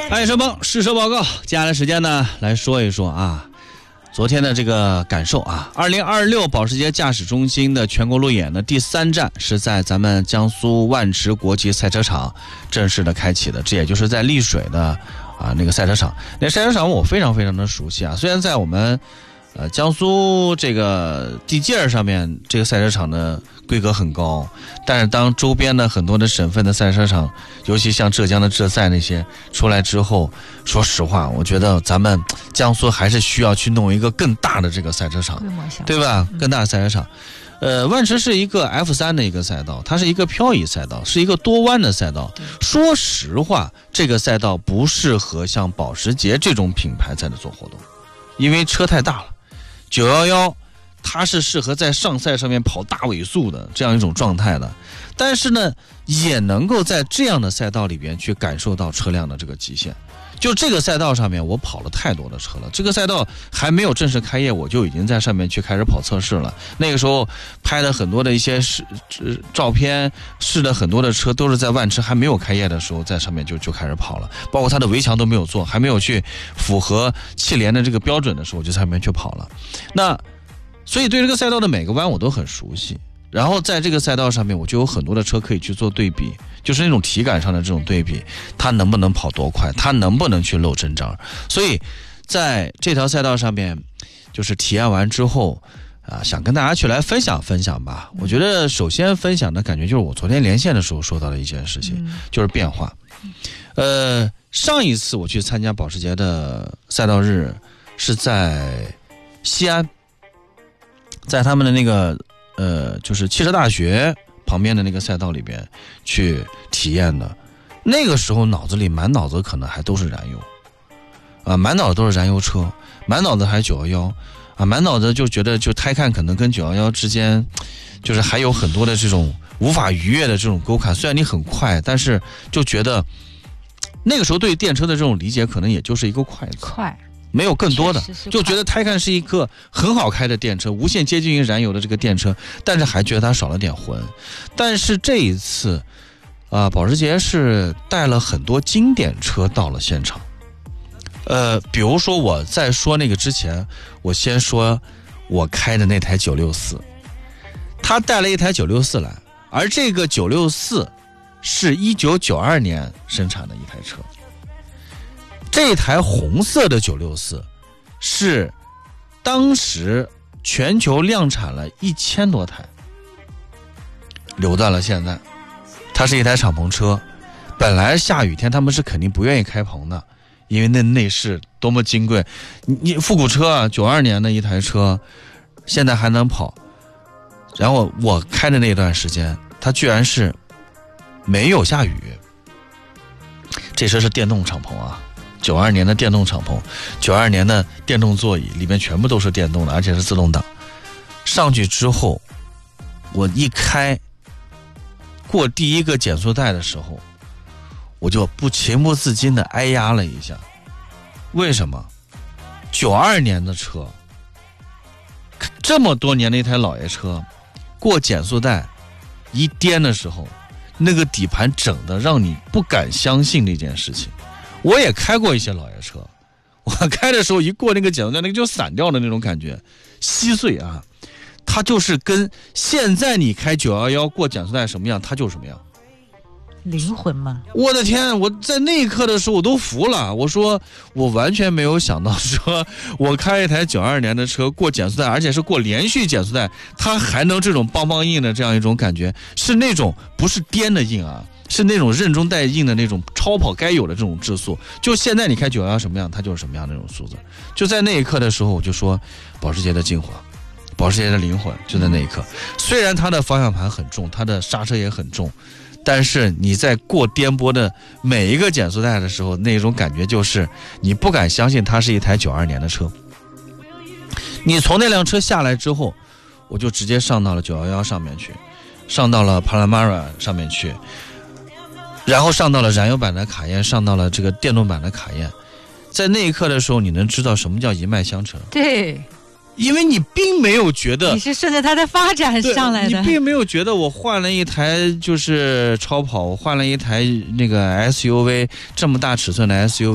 爱车帮试车报告，接下来时间呢来说一说啊，昨天的这个感受啊，2026保时捷驾驶中心的全国路演的第3站是在咱们江苏万驰国际赛车场正式的开启的，这也就是在丽水的那个赛车场。那赛车场我非常非常的熟悉啊，虽然在我们江苏这个地界上面，这个赛车场的规格很高，但是当周边的很多的省份的赛车场，尤其像浙江的浙赛那些出来之后，说实话，我觉得咱们江苏还是需要去弄一个更大的这个赛车场，对吧？更大的赛车场。万驰是一个 F3 的一个赛道，它是一个漂移赛道，是一个多弯的赛道。说实话，这个赛道不适合像保时捷这种品牌在这做活动，因为车太大了。911它是适合在上赛上面跑大尾速的这样一种状态的，但是呢也能够在这样的赛道里边去感受到车辆的这个极限。就这个赛道上面我跑了太多的车了，这个赛道还没有正式开业，我就已经在上面去开始跑测试了。那个时候拍的很多的一些照片，试的很多的车都是在万驰还没有开业的时候在上面就开始跑了，包括它的围墙都没有做，还没有去符合汽联的这个标准的时候我就在上面去跑了。那所以对这个赛道的每个弯我都很熟悉，然后在这个赛道上面我就有很多的车可以去做对比，就是那种体感上的这种对比，它能不能跑多快，它能不能去漏针章。所以在这条赛道上面就是体验完之后想跟大家去来分享分享吧。我觉得首先分享的感觉就是我昨天连线的时候说到的一件事情，就是变化。上一次我去参加保时捷的赛道日是在西安，在他们的那个就是汽车大学旁边的那个赛道里边去体验的。那个时候脑子里满脑子可能还都是燃油满脑子都是燃油车，满脑子还是911满脑子就觉得就胎看可能跟911之间就是还有很多的这种无法逾越的这种沟坎。虽然你很快，但是就觉得那个时候对电车的这种理解可能也就是一个快，没有更多的，就觉得胎看是一个很好开的电车，无限接近于燃油的这个电车，但是还觉得它少了点魂。但是这一次保时捷是带了很多经典车到了现场。比如说我在说那个之前，我先说我开的那台964，他带了一台964来，而这个964是1992年生产的一台车。这台红色的964是当时全球量产了1000多台，留到了现在。它是一台敞篷车，本来下雨天他们是肯定不愿意开棚的，因为那内饰多么金贵。你复古车92年的一台车现在还能跑。然后我开的那段时间它居然是没有下雨。这车是电动敞篷92年的电动敞篷，92年的电动座椅，里面全部都是电动的，而且是自动挡。上去之后我一开过第一个减速带的时候，我就情不自禁的挨压了一下。为什么？92年的车，这么多年的一台老爷车，过减速带一颠的时候，那个底盘整的让你不敢相信这件事情。我也开过一些老爷车，我开的时候一过那个减速带，那个就散掉的那种感觉，稀碎它就是跟现在你开911过减速带什么样，它就什么样。 灵魂嘛！ 我的天，我在那一刻的时候我都服了。我说我完全没有想到说我开一台92年的车过减速带，而且是过连续减速带，它还能这种邦邦硬的这样一种感觉，是那种不是颠的硬是那种任中带硬的那种超跑该有的这种质素。就现在你开911什么样，它就是什么样的那种素质。就在那一刻的时候，我就说保时捷的精华，保时捷的灵魂就在那一刻。虽然它的方向盘很重，它的刹车也很重，但是你在过颠簸的每一个减速带的时候，那种感觉就是你不敢相信它是一台92年的车。你从那辆车下来之后，我就直接上到了911上面去，上到了 Panamera 上面去，然后上到了燃油版的卡宴，上到了这个电动版的卡宴。在那一刻的时候，你能知道什么叫一脉相承。 对， 因为你并没有觉得你是顺着它的发展上来的， 你并没有觉得我换了一台就是超跑，我换了一台那个 SUV 这么大尺寸的 SUV。